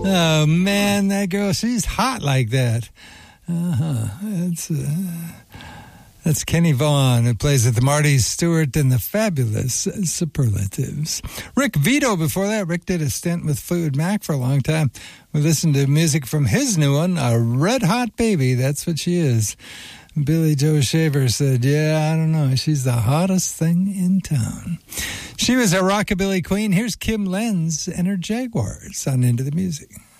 Oh, man, that girl, she's hot like that. That's Kenny Vaughan, who plays with Marty Stewart and the Fabulous Superlatives. Rick Vito before that. Rick did a stint with Fleetwood Mac for a long time. We listened to music from his new one, A Red Hot Baby. That's what she is. Billy Joe Shaver said, yeah, I don't know. She's the hottest thing in town. She was a rockabilly queen. Here's Kim Lenz and her Jaguars on Into the Music.